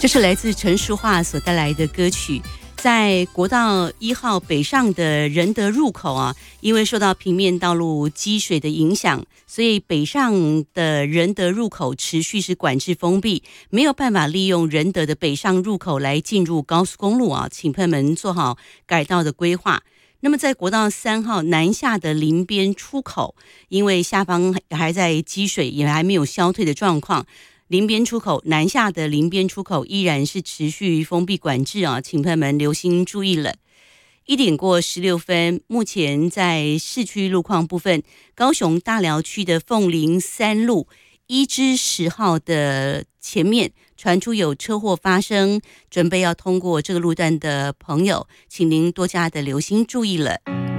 这是来自陈淑桦所带来的歌曲。在国道1号北上的仁德入口啊，因为受到平面道路积水的影响，所以北上的仁德入口持续是管制封闭，没有办法利用仁德的北上入口来进入高速公路啊，请朋友们做好改道的规划。那么在国道3号南下的林边出口，因为下方还在积水，也还没有消退的状况，林边出口南下的林边出口依然是持续封闭管制啊，请朋友们留心注意了。1点过16分，目前在市区路况部分，高雄大寮区的凤林3路1至10号的前面传出有车祸发生，准备要通过这个路段的朋友，请您多加的留心注意了。